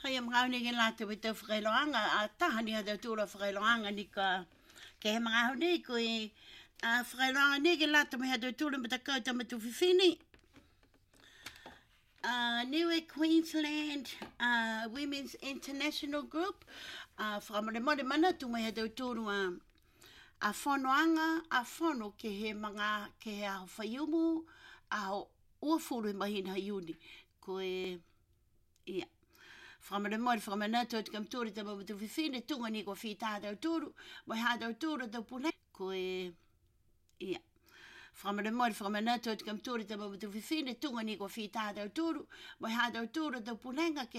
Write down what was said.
ia mga huni lata with the whakailoanga, a tahani ha tūra whakailoanga ni ka ke he mga huni koe whakailoanga ni ke lata me ha tūra me ta kauta matu whiwhini. Niue Queensland Women's International Group, whakamare mana tu me ha tūra a whanoanga, a whano ke he mga, ke he aho whaiumu, aho uafuru mahina iuni. Koe, ia. Whakamana tō te kamtore te mawatu whiwhine, tunga ni ko whi tātau tūru, mai hātau tūru tau pune. Koe, ia. Whakamana tō te kamtore te mawatu whiwhine, tunga ni ko whi tātau tūru, mai hātau tūru tau punenga ke